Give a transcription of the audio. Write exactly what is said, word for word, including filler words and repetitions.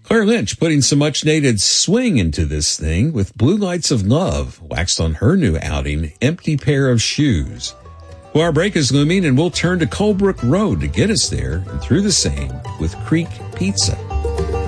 Claire Lynch putting some much needed swing into this thing with Blue Lights of Love waxed on her new outing, Empty Pair of Shoes. Well, our break is looming and we'll turn to Colebrook Road to get us there and through the same with Creek Pizza.